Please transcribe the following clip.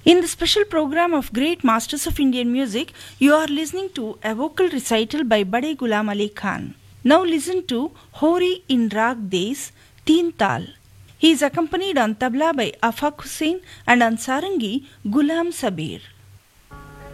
In the special program of Great Masters of Indian Music, you are listening to a vocal recital by Bade Ghulam Ali Khan. Now listen to Hori in Rag Des, Teen Tal. He is accompanied on tabla by Afaq Hussain and on sarangi Ghulam Sabir.